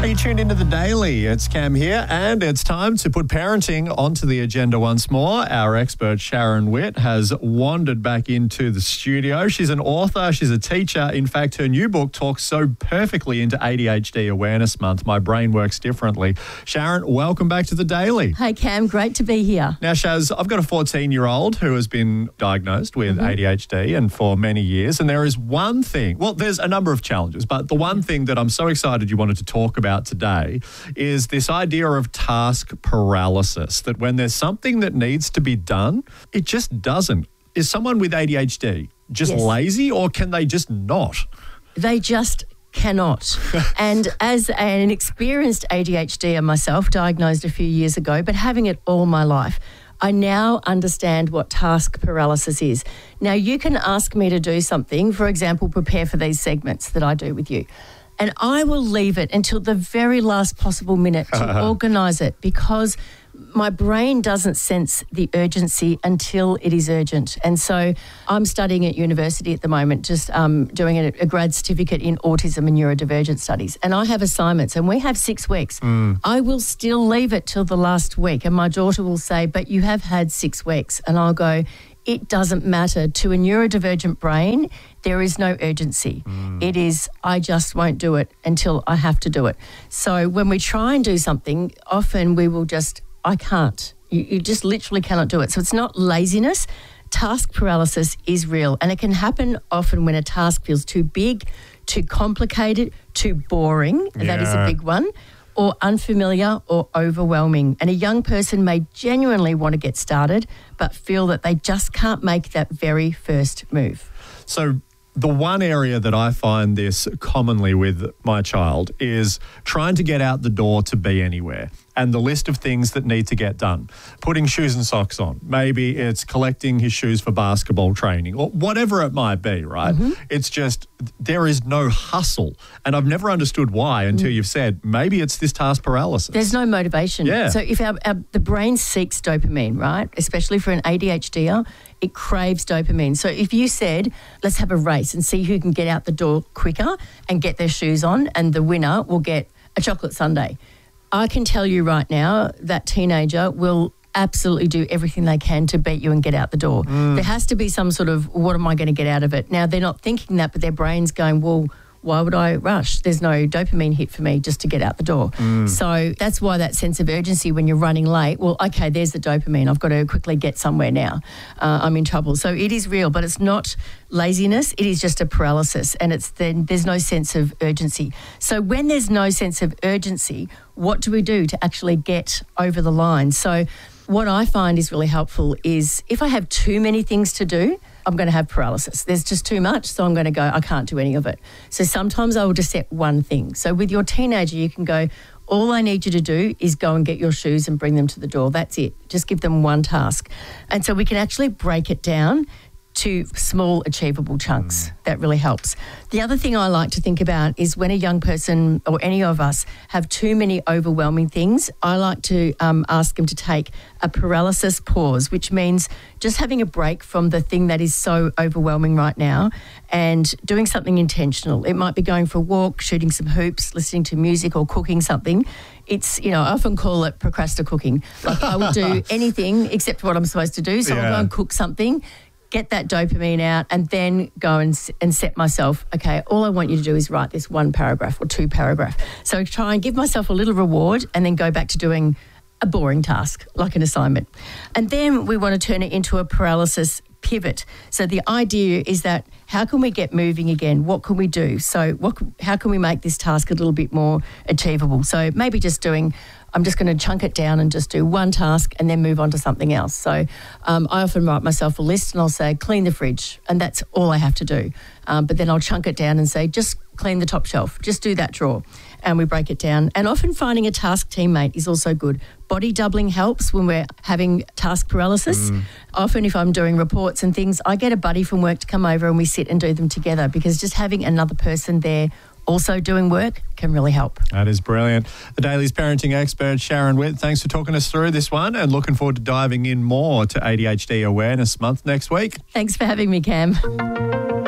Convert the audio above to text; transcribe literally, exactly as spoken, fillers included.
You tuned into The Daily. It's Cam here, and it's time to put parenting onto the agenda once more. Our expert Sharon Witt has wandered back into the studio. She's an author, she's a teacher. In fact, her new book talks so perfectly into A D H D Awareness Month, My Brain Works Differently. Sharon, welcome back to The Daily. Hey Cam, great to be here. Now Shaz, I've got a fourteen-year-old who has been diagnosed with mm-hmm. A D H D and for many years, and there is one thing, well, there's a number of challenges, but the one thing that I'm so excited you wanted to talk about today is this idea of task paralysis, that when there's something that needs to be done, it just doesn't. Is someone with A D H D just yes. lazy, or can they just not? They just cannot. And as an experienced A D H D-er myself, diagnosed a few years ago, but having it all my life, I now understand what task paralysis is. Now, you can ask me to do something, for example, prepare for these segments that I do with you. And I will leave it until the very last possible minute to organise it, because my brain doesn't sense the urgency until it is urgent. And so I'm studying at university at the moment, just um, doing a, a grad certificate in autism and neurodivergent studies. And I have assignments, and we have six weeks. Mm. I will still leave it till the last week. And my daughter will say, but you have had six weeks. And I'll go, it doesn't matter. To a neurodivergent brain, there is no urgency. Mm. It is, I just won't do it until I have to do it. So when we try and do something, often we will just, I can't. You, you just literally cannot do it. So it's not laziness. Task paralysis is real, and it can happen often when a task feels too big, too complicated, too boring. Yeah. That is a big one. Or unfamiliar or overwhelming. And a young person may genuinely want to get started but feel that they just can't make that very first move. So the one area that I find this commonly with my child is trying to get out the door to be anywhere, and the list of things that need to get done. Putting shoes and socks on. Maybe it's collecting his shoes for basketball training, or whatever it might be, right? Mm-hmm. It's just, there is no hustle. And I've never understood why until mm. you've said, maybe it's this task paralysis. There's no motivation. Yeah. So if our, our, the brain seeks dopamine, right, especially for an A D H D-er, it craves dopamine. So if you said, let's have a race and see who can get out the door quicker and get their shoes on, and the winner will get a chocolate sundae. I can tell you right now that teenager will absolutely do everything they can to beat you and get out the door. Mm. There has to be some sort of, what am I going to get out of it? Now, they're not thinking that, but their brain's going, well, why would I rush? There's no dopamine hit for me just to get out the door. Mm. So that's why that sense of urgency when you're running late, well, okay, there's the dopamine. I've got to quickly get somewhere now. Uh, I'm in trouble. So it is real, but it's not laziness. It is just a paralysis, and it's then there's no sense of urgency. So when there's no sense of urgency, what do we do to actually get over the line? So what I find is really helpful is if I have too many things to do, I'm going to have paralysis. There's just too much, so I'm going to go, I can't do any of it. So sometimes I will just set one thing. So with your teenager, you can go, all I need you to do is go and get your shoes and bring them to the door. That's it. Just give them one task. And so we can actually break it down to small, achievable chunks. Mm. That really helps. The other thing I like to think about is when a young person or any of us have too many overwhelming things, I like to um, ask them to take a paralysis pause, which means just having a break from the thing that is so overwhelming right now and doing something intentional. It might be going for a walk, shooting some hoops, listening to music, or cooking something. It's, you know, I often call it procrastinating cooking. Like I will do anything except what I'm supposed to do. So yeah. I'll go and cook something, get that dopamine out, and then go and, and set myself, okay, all I want you to do is write this one paragraph or two paragraph. So try and give myself a little reward and then go back to doing a boring task, like an assignment. And then we want to turn it into a paralysis pivot. So the idea is that how can we get moving again? What can we do? So what? How can we make this task a little bit more achievable? So maybe just doing, I'm just going to chunk it down and just do one task and then move on to something else. So um, I often write myself a list and I'll say, clean the fridge, and that's all I have to do. Um, but then I'll chunk it down and say, just clean the top shelf, just do that drawer. And we break it down. And often finding a task teammate is also good. Body doubling helps when we're having task paralysis. Mm. Often if I'm doing reports and things, I get a buddy from work to come over and we sit and do them together, because just having another person there also doing work can really help. That is brilliant. The Daily's parenting expert, Sharon Witt, thanks for talking us through this one, and looking forward to diving in more to A D H D Awareness Month next week. Thanks for having me, Cam.